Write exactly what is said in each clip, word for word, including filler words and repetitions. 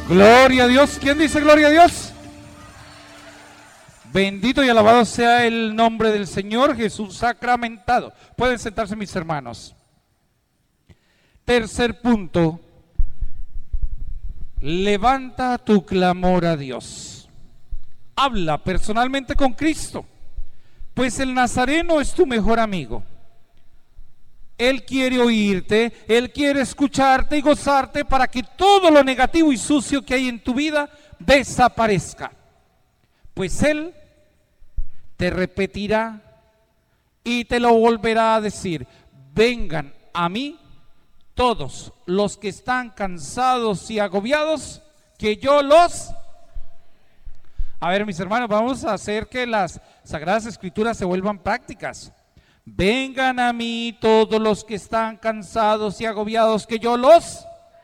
Gloria a Dios. ¿Quién dice gloria a Dios? Bendito y alabado sea el nombre del Señor Jesús sacramentado. Pueden sentarse, mis hermanos. Tercer punto. Levanta tu clamor a Dios. Habla personalmente con Cristo, pues el Nazareno es tu mejor amigo. Él quiere oírte, Él quiere escucharte y gozarte para que todo lo negativo y sucio que hay en tu vida desaparezca. Pues Él te repetirá y te lo volverá a decir: vengan a mí todos los que están cansados y agobiados, que yo los... A ver, mis hermanos, vamos a hacer que las Sagradas Escrituras se vuelvan prácticas. Vengan a mí todos los que están cansados y agobiados, que yo los...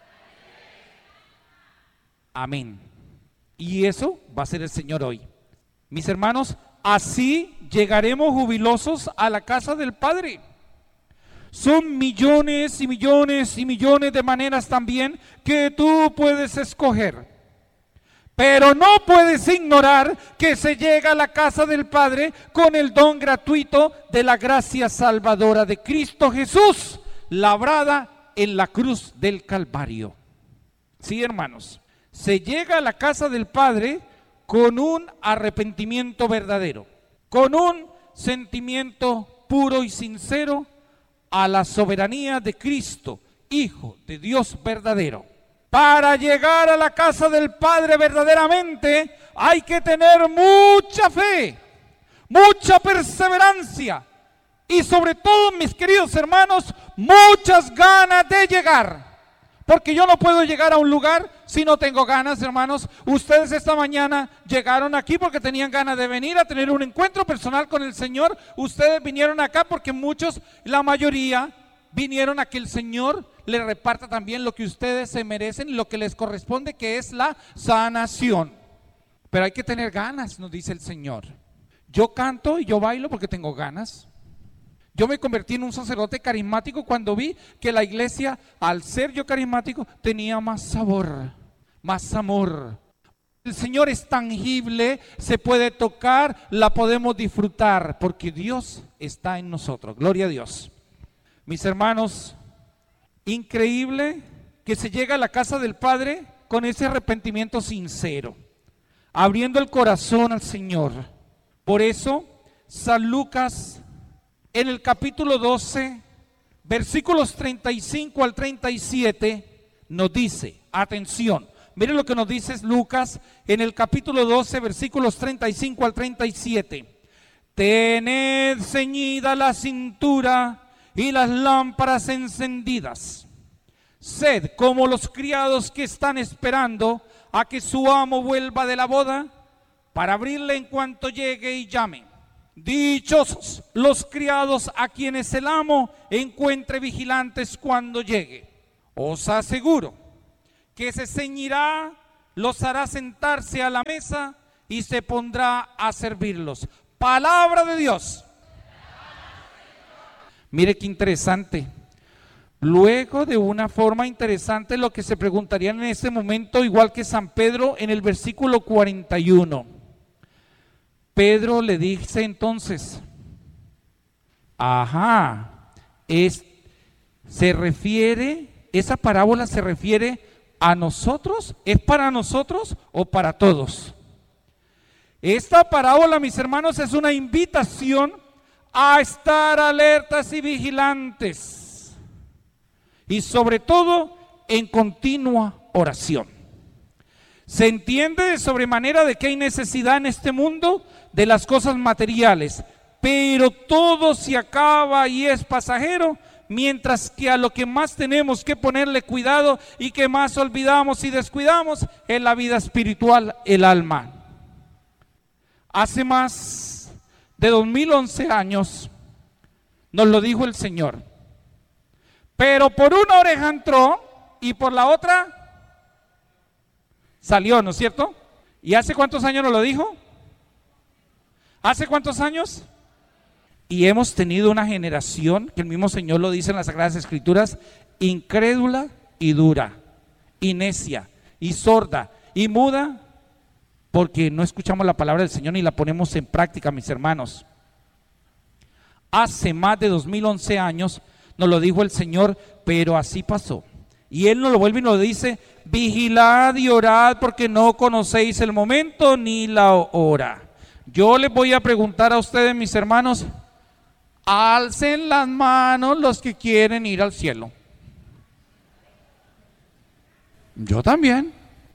Amén. Y eso va a ser el Señor hoy. Mis hermanos, así llegaremos jubilosos a la casa del Padre. Son millones y millones y millones de maneras también que tú puedes escoger. Pero no puedes ignorar que se llega a la casa del Padre con el don gratuito de la gracia salvadora de Cristo Jesús, labrada en la cruz del Calvario. Sí, hermanos, se llega a la casa del Padre con un arrepentimiento verdadero, con un sentimiento puro y sincero a la soberanía de Cristo, Hijo de Dios verdadero. Para llegar a la casa del Padre verdaderamente hay que tener mucha fe, mucha perseverancia y sobre todo, mis queridos hermanos, muchas ganas de llegar. Porque yo no puedo llegar a un lugar si no tengo ganas, hermanos. Ustedes esta mañana llegaron aquí porque tenían ganas de venir a tener un encuentro personal con el Señor. Ustedes vinieron acá porque muchos, la mayoría, vinieron a que el Señor les reparta también lo que ustedes se merecen y lo que les corresponde, que es la sanación. Pero hay que tener ganas, nos dice el Señor. Yo canto y yo bailo porque tengo ganas. Yo me convertí en un sacerdote carismático cuando vi que la iglesia, al ser yo carismático, tenía más sabor, más amor. El Señor es tangible, se puede tocar, la podemos disfrutar, porque Dios está en nosotros. Gloria a Dios. Mis hermanos, increíble que se llega a la casa del Padre con ese arrepentimiento sincero, abriendo el corazón al Señor. Por eso, San Lucas, en el capítulo doce, versículos treinta y cinco al treinta y siete, nos dice, atención, miren lo que nos dice Lucas en el capítulo doce, versículos treinta y cinco al treinta y siete. Tened ceñida la cintura y las lámparas encendidas. Sed como los criados que están esperando a que su amo vuelva de la boda, para abrirle en cuanto llegue y llame. Dichosos los criados a quienes el amo encuentre vigilantes cuando llegue. Os aseguro que se ceñirá, los hará sentarse a la mesa y se pondrá a servirlos. Palabra de Dios. Mire qué interesante. Luego, de una forma interesante, lo que se preguntarían en este momento, igual que San Pedro en el versículo cuarenta y uno. Pedro le dice entonces, ajá, es, se refiere, esa parábola se refiere a nosotros, ¿es para nosotros o para todos? Esta parábola, mis hermanos, es una invitación a estar alertas y vigilantes y sobre todo en continua oración. Se entiende de sobremanera de que hay necesidad en este mundo de las cosas materiales, pero todo se acaba y es pasajero, mientras que a lo que más tenemos que ponerle cuidado y que más olvidamos y descuidamos es la vida espiritual, el alma. Hace más de dos mil once años nos lo dijo el Señor, pero por una oreja entró y por la otra salió, ¿no es cierto? ¿Y hace cuántos años nos lo dijo? ¿Hace cuántos años? Y hemos tenido una generación, que el mismo Señor lo dice en las Sagradas Escrituras, incrédula y dura, y necia. y sorda y muda porque no escuchamos la palabra del Señor ni la ponemos en práctica, mis hermanos. Hace más de dos mil once años nos lo dijo el Señor, pero así pasó. Y Él nos lo vuelve y nos dice: vigilad y orad porque no conocéis el momento ni la hora. Yo les voy a preguntar a ustedes, mis hermanos, alcen las manos los que quieren ir al cielo. Yo también.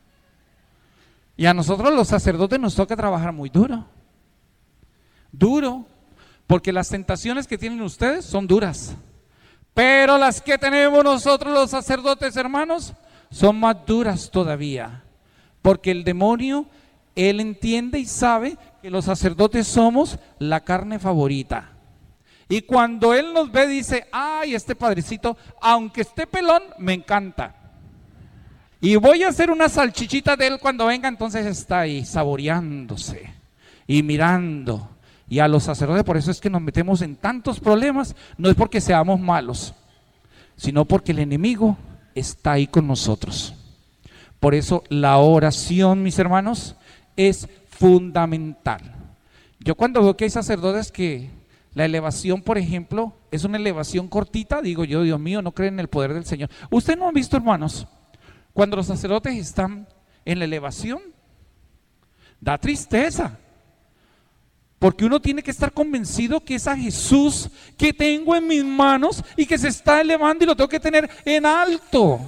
Y a nosotros los sacerdotes nos toca trabajar muy duro. Duro, porque las tentaciones que tienen ustedes son duras. Pero las que tenemos nosotros los sacerdotes, hermanos, son más duras todavía. Porque el demonio, él entiende y sabe que los sacerdotes somos la carne favorita. Y cuando él nos ve dice: ay, este padrecito, aunque esté pelón, me encanta. Y voy a hacer una salchichita de él cuando venga. Entonces está ahí saboreándose y mirando. Y a los sacerdotes, por eso es que nos metemos en tantos problemas. No es porque seamos malos, sino porque el enemigo está ahí con nosotros. Por eso la oración, mis hermanos, es fundamental. Yo cuando veo que hay sacerdotes que la elevación, por ejemplo, es una elevación cortita, digo yo: Dios mío, no creen en el poder del Señor. ¿Ustedes no han visto, hermanos, cuando los sacerdotes están en la elevación? Da tristeza, porque uno tiene que estar convencido que es a Jesús que tengo en mis manos y que se está elevando y lo tengo que tener en alto.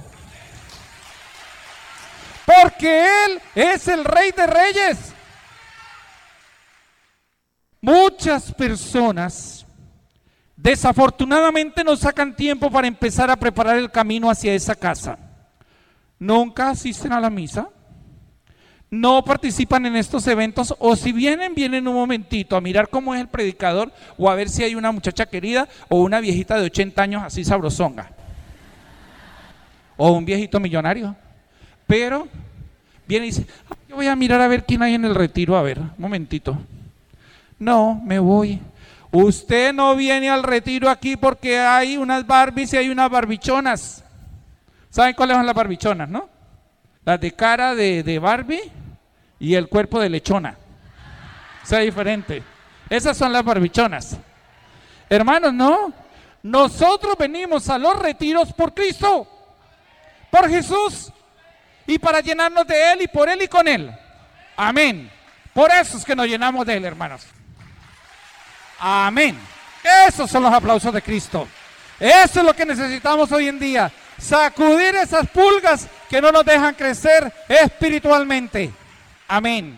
Porque Él es el Rey de Reyes. Muchas personas desafortunadamente no sacan tiempo para empezar a preparar el camino hacia esa casa. Nunca asisten a la misa, no participan en estos eventos, o si vienen, vienen un momentito a mirar cómo es el predicador o a ver si hay una muchacha querida o una viejita de ochenta años así sabrosonga o un viejito millonario. Pero viene y dice: yo voy a mirar a ver quién hay en el retiro, a ver, un momentito. No, me voy. Usted no viene al retiro aquí porque hay unas Barbies y hay unas barbichonas. ¿Saben cuáles son las barbichonas, no? Las de cara de, de Barbie y el cuerpo de lechona. O sea, diferente. Esas son las barbichonas. Hermanos, no. Nosotros venimos a los retiros por Cristo, por Jesús, y para llenarnos de Él y por Él y con Él. Amén. Por eso es que nos llenamos de Él, hermanos. Amén. Esos son los aplausos de Cristo. Eso es lo que necesitamos hoy en día. Sacudir esas pulgas que no nos dejan crecer espiritualmente. Amén.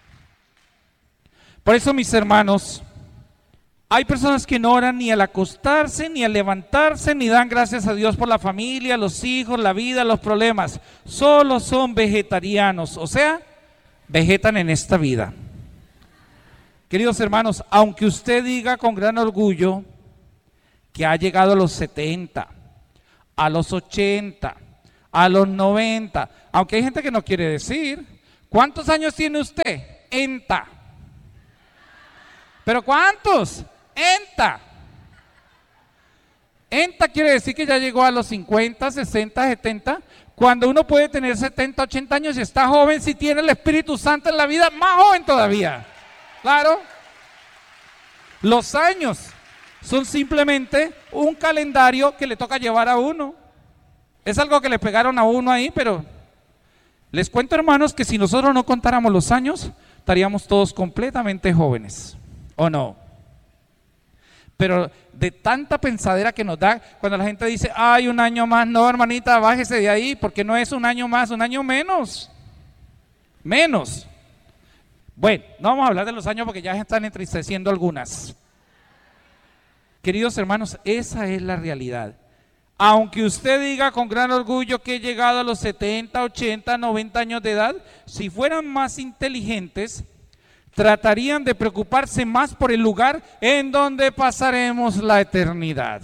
Por eso, mis hermanos, hay personas que no oran ni al acostarse, ni al levantarse, ni dan gracias a Dios por la familia, los hijos, la vida, los problemas. Solo son vegetarianos, o sea, vegetan en esta vida. Queridos hermanos, aunque usted diga con gran orgullo que ha llegado a los setenta, a los ochenta, a los noventa, aunque hay gente que no quiere decir, ¿cuántos años tiene usted? Enta. ¿Pero cuántos? Enta. Enta quiere decir que ya llegó a los cincuenta, sesenta, setenta, cuando uno puede tener setenta, ochenta años y está joven si tiene el Espíritu Santo en la vida, más joven todavía. Claro. Los años son simplemente un calendario que le toca llevar a uno. Es algo que le pegaron a uno ahí, pero les cuento, hermanos, que si nosotros no contáramos los años, estaríamos todos completamente jóvenes, ¿o no? Pero de tanta pensadera que nos da cuando la gente dice: ay, un año más, no, hermanita, bájese de ahí, porque no es un año más, un año menos. Menos. Bueno, no vamos a hablar de los años porque ya están entristeciendo algunas. Queridos hermanos, esa es la realidad. Aunque usted diga con gran orgullo que he llegado a los setenta, ochenta, noventa años de edad, si fueran más inteligentes, tratarían de preocuparse más por el lugar en donde pasaremos la eternidad.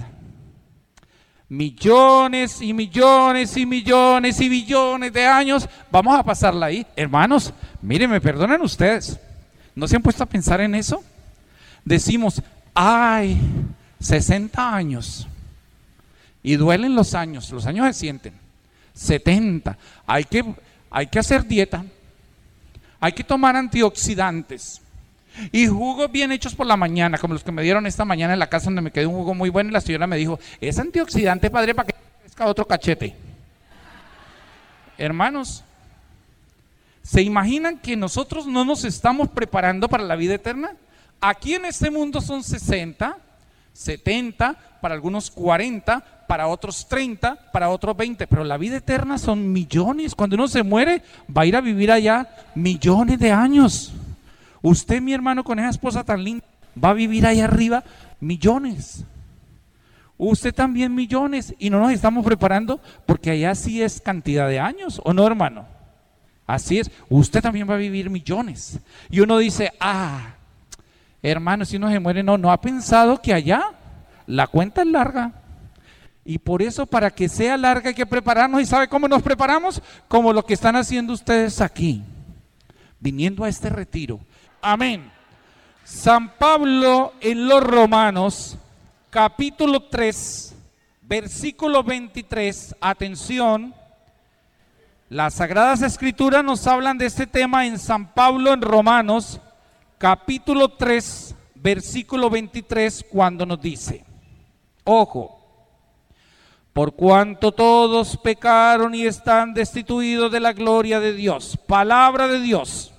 Millones y millones y millones y billones de años vamos a pasarla ahí. Hermanos, miren, me perdonan ustedes, ¿no se han puesto a pensar en eso? Decimos: ay, sesenta años, y duelen los años, los años se sienten. setenta, hay que, hay que hacer dieta, hay que tomar antioxidantes y jugos bien hechos por la mañana, como los que me dieron esta mañana en la casa, donde me quedó un jugo muy bueno y la señora me dijo, es antioxidante, padre, para que crezca otro cachete. Hermanos, ¿se imaginan que nosotros no nos estamos preparando para la vida eterna? Aquí en este mundo son sesenta, setenta, para algunos cuarenta, para otros treinta, para otros veinte, pero la vida eterna son millones. Cuando uno se muere, va a ir a vivir allá millones de años. Usted, mi hermano, con esa esposa tan linda, va a vivir allá arriba millones. Usted también millones, y no nos estamos preparando porque allá sí es cantidad de años, ¿o no, hermano? Así es, usted también va a vivir millones. Y uno dice, ah, hermano, si uno se muere, no, no ha pensado que allá la cuenta es larga. Y por eso, para que sea larga, hay que prepararnos. ¿Y sabe cómo nos preparamos? Como lo que están haciendo ustedes aquí, viniendo a este retiro. Amén. San Pablo en los Romanos, capítulo tres, versículo veintitrés, atención. Las Sagradas Escrituras nos hablan de este tema en San Pablo en Romanos, capítulo tres, versículo veintitrés, cuando nos dice, ojo, por cuanto todos pecaron y están destituidos de la gloria de Dios, palabra de Dios.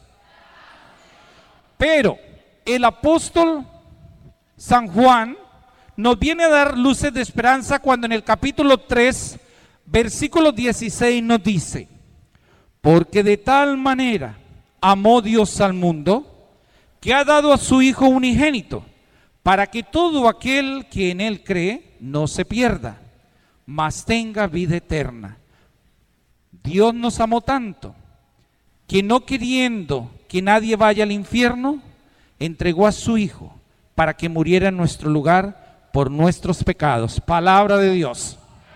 Pero el apóstol San Juan nos viene a dar luces de esperanza cuando en el capítulo tres, versículo dieciséis nos dice, porque de tal manera amó Dios al mundo, que ha dado a su Hijo unigénito, para que todo aquel que en él cree no se pierda, mas tenga vida eterna. Dios nos amó tanto, que no queriendo que nadie vaya al infierno, entregó a su Hijo, para que muriera en nuestro lugar por nuestros pecados. Palabra de Dios.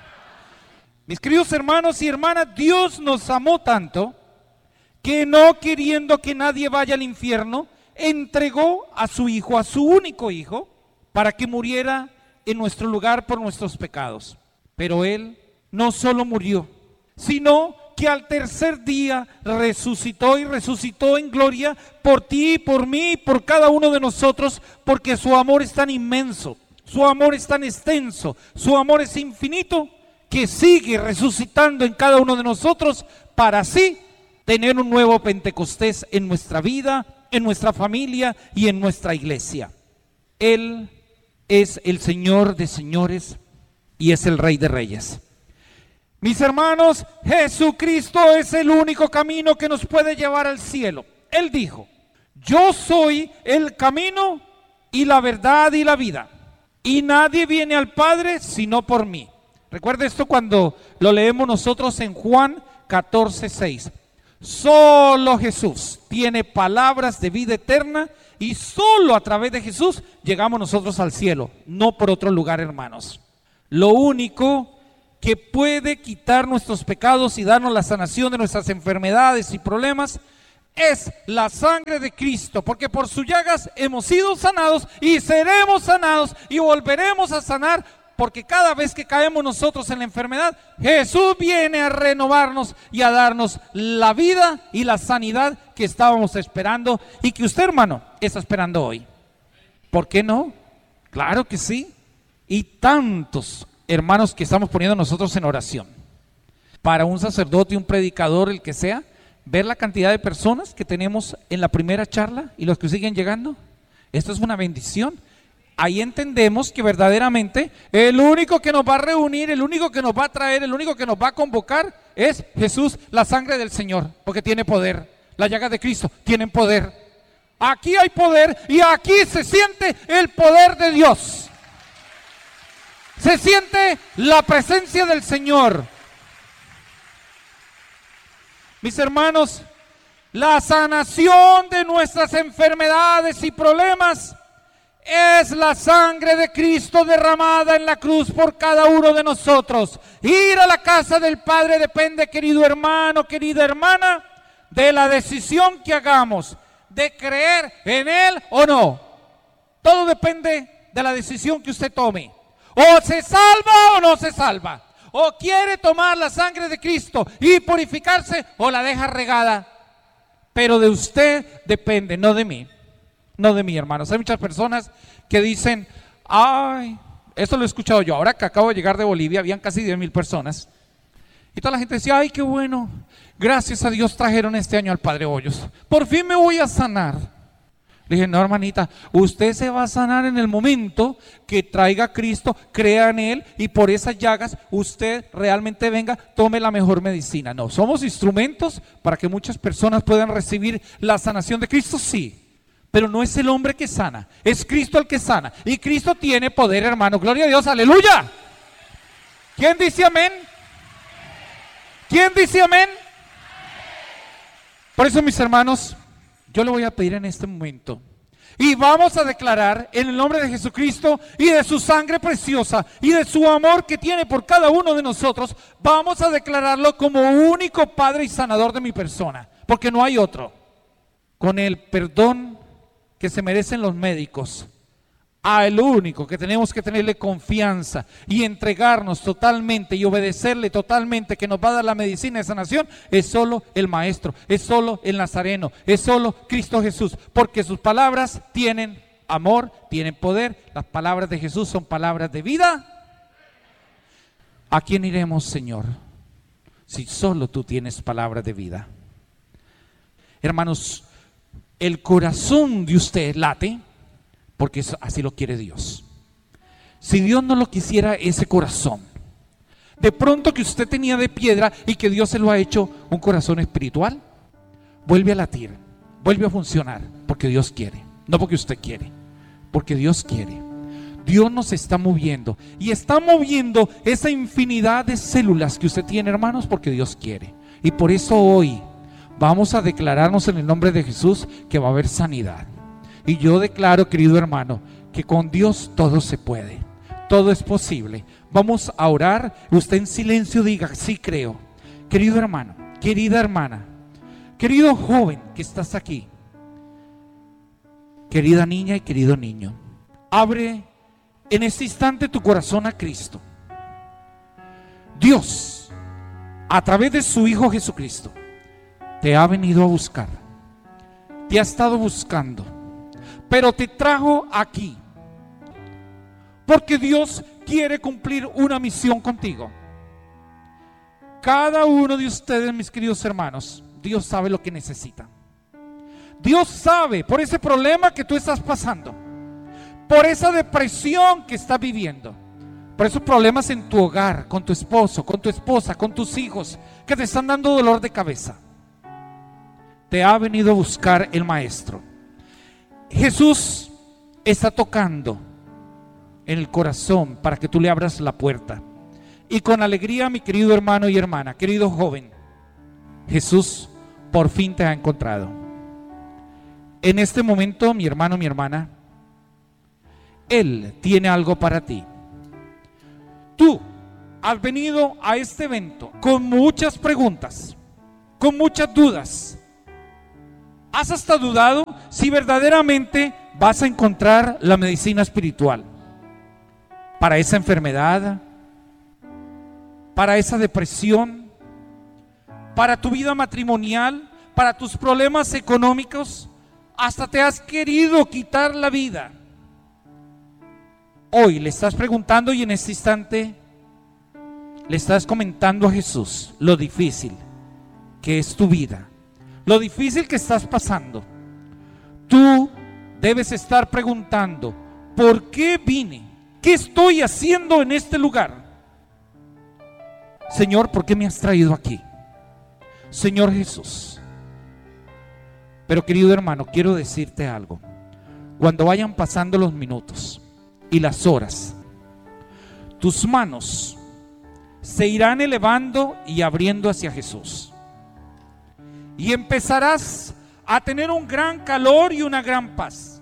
Mis queridos hermanos y hermanas, Dios nos amó tanto, que no queriendo que nadie vaya al infierno, entregó a su Hijo, a su único Hijo, para que muriera en nuestro lugar por nuestros pecados. Pero Él no solo murió, sino que al tercer día resucitó, y resucitó en gloria por ti, por mí, por cada uno de nosotros, porque su amor es tan inmenso, su amor es tan extenso, su amor es infinito, que sigue resucitando en cada uno de nosotros para así tener un nuevo Pentecostés en nuestra vida, en nuestra familia y en nuestra iglesia. Él es el Señor de señores y es el Rey de reyes. Mis hermanos, Jesucristo es el único camino que nos puede llevar al cielo. Él dijo, yo soy el camino y la verdad y la vida, y nadie viene al Padre sino por mí. Recuerda esto cuando lo leemos nosotros en Juan catorce, seis. Solo Jesús tiene palabras de vida eterna, y solo a través de Jesús llegamos nosotros al cielo, no por otro lugar, hermanos. Lo único que puede quitar nuestros pecados y darnos la sanación de nuestras enfermedades y problemas es la sangre de Cristo, porque por sus llagas hemos sido sanados y seremos sanados y volveremos a sanar, porque cada vez que caemos nosotros en la enfermedad, Jesús viene a renovarnos y a darnos la vida y la sanidad que estábamos esperando y que usted, hermano, está esperando hoy. ¿Por qué no? Claro que sí. Y tantos hermanos que estamos poniendo nosotros en oración. Para un sacerdote, un predicador, el que sea, ver la cantidad de personas que tenemos en la primera charla y los que siguen llegando. Esto es una bendición. Ahí entendemos que verdaderamente el único que nos va a reunir, el único que nos va a traer, el único que nos va a convocar es Jesús, la sangre del Señor, porque tiene poder. Las llagas de Cristo tienen poder. Aquí hay poder y aquí se siente el poder de Dios. Se siente la presencia del Señor. Mis hermanos, la sanación de nuestras enfermedades y problemas es la sangre de Cristo derramada en la cruz por cada uno de nosotros. Ir a la casa del Padre depende, querido hermano, querida hermana, de la decisión que hagamos, de creer en Él o no. Todo depende de la decisión que usted tome. O se salva o no se salva. o quiere tomar la sangre de Cristo y purificarse o la deja regada. Pero de usted depende, no de mí, no de mí, hermanos. Hay muchas personas que dicen, ay, esto lo he escuchado yo, ahora que acabo de llegar de Bolivia, habían casi diez mil personas. Y toda la gente decía, ay, qué bueno, gracias a Dios trajeron este año al Padre Hoyos, por fin me voy a sanar. Le dije, no, hermanita, usted se va a sanar en el momento que traiga a Cristo, crea en Él, y por esas llagas usted realmente venga, tome la mejor medicina. No, somos instrumentos para que muchas personas puedan recibir la sanación de Cristo, sí, pero no es el hombre que sana, es Cristo el que sana, y Cristo tiene poder, hermano. Gloria a Dios, aleluya. ¿Quién dice amén? ¿Quién dice amén? Por eso, mis hermanos, yo le voy a pedir en este momento, y vamos a declarar en el nombre de Jesucristo y de su sangre preciosa y de su amor que tiene por cada uno de nosotros, vamos a declararlo como único Padre y sanador de mi persona, porque no hay otro. Con el perdón que se merecen los médicos, al único que tenemos que tenerle confianza y entregarnos totalmente y obedecerle totalmente, que nos va a dar la medicina de sanación, es solo el Maestro, es solo el Nazareno, es solo Cristo Jesús, porque sus palabras tienen amor, tienen poder. Las palabras de Jesús son palabras de vida. ¿A quién iremos, Señor, si solo tú tienes palabras de vida? Hermanos, el corazón de usted late porque eso, así lo quiere Dios. Si Dios no lo quisiera, ese corazón, de pronto que usted tenía de piedra y que Dios se lo ha hecho un corazón espiritual, vuelve a latir, vuelve a funcionar, porque Dios quiere, no porque usted quiere, porque Dios quiere. Dios nos está moviendo y está moviendo esa infinidad de células que usted tiene, hermanos, porque Dios quiere. Y por eso hoy vamos a declararnos en el nombre de Jesús que va a haber sanidad. Y yo declaro, querido hermano, que con Dios todo se puede, todo es posible. Vamos a orar, usted en silencio diga, sí creo. Querido hermano, querida hermana, querido joven que estás aquí, querida niña y querido niño, abre en este instante tu corazón a Cristo. Dios, a través de su Hijo Jesucristo, te ha venido a buscar, te ha estado buscando, pero te trajo aquí porque Dios quiere cumplir una misión contigo. Cada uno de ustedes, mis queridos hermanos, Dios sabe lo que necesita. Dios sabe por ese problema que tú estás pasando, por esa depresión que estás viviendo, por esos problemas en tu hogar, con tu esposo, con tu esposa, con tus hijos, que te están dando dolor de cabeza. Te ha venido a buscar el Maestro. Jesús está tocando en el corazón para que tú le abras la puerta. Y con alegría, mi querido hermano y hermana, querido joven, Jesús por fin te ha encontrado. En este momento, mi hermano, mi hermana, Él tiene algo para ti. Tú has venido a este evento con muchas preguntas, con muchas dudas. ¿Has hasta dudado si verdaderamente vas a encontrar la medicina espiritual para esa enfermedad, para esa depresión, para tu vida matrimonial, para tus problemas económicos? Hasta te has querido quitar la vida. Hoy le estás preguntando y en este instante le estás comentando a Jesús lo difícil que es tu vida, lo difícil que estás pasando. Tú debes estar preguntando, ¿por qué vine? ¿Qué estoy haciendo en este lugar? Señor, ¿por qué me has traído aquí? Señor Jesús. Pero querido hermano, quiero decirte algo. Cuando vayan pasando los minutos y las horas, tus manos se irán elevando y abriendo hacia Jesús. Y empezarás a tener un gran calor y una gran paz.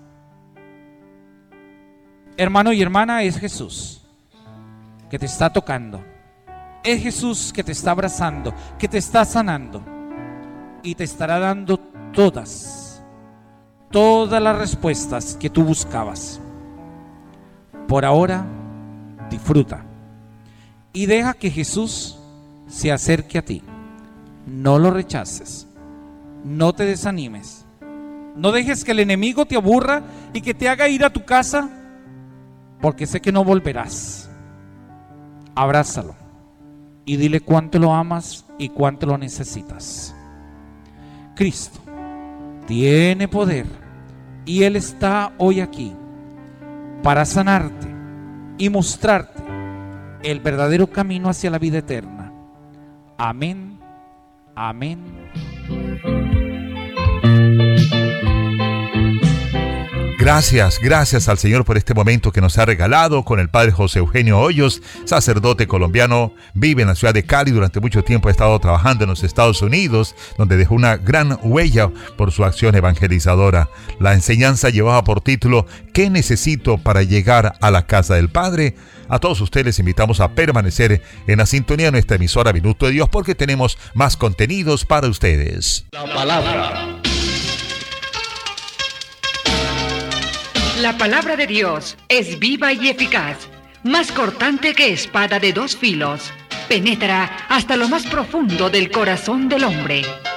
Hermano y hermana, es Jesús que te está tocando. Es Jesús que te está abrazando, que te está sanando y te estará dando todas, todas las respuestas que tú buscabas. Por ahora, disfruta y deja que Jesús se acerque a ti. No lo rechaces, no te desanimes, no dejes que el enemigo te aburra y que te haga ir a tu casa, porque sé que no volverás. Abrázalo y dile cuánto lo amas y cuánto lo necesitas. Cristo tiene poder y Él está hoy aquí para sanarte y mostrarte el verdadero camino hacia la vida eterna. Amén, amén. Gracias, gracias al Señor por este momento que nos ha regalado con el Padre José Eugenio Hoyos, sacerdote colombiano, vive en la ciudad de Cali, durante mucho tiempo ha estado trabajando en los Estados Unidos, donde dejó una gran huella por su acción evangelizadora. La enseñanza llevaba por título ¿Qué necesito para llegar a la casa del Padre? A todos ustedes les invitamos a permanecer en la sintonía de nuestra emisora Minuto de Dios, porque tenemos más contenidos para ustedes. La palabra. La palabra de Dios es viva y eficaz, más cortante que espada de dos filos. Penetra hasta lo más profundo del corazón del hombre